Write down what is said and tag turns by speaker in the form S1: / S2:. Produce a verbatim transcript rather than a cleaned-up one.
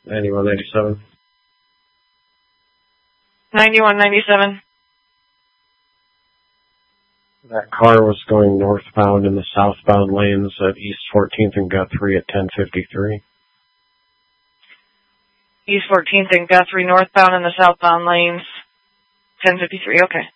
S1: ninety-one ninety-seven.
S2: ninety-one ninety-seven.
S1: That car was going northbound in the southbound lanes at East fourteenth and Guthrie at ten fifty-three.
S2: East fourteenth and Guthrie northbound in the southbound lanes, ten fifty-three, okay.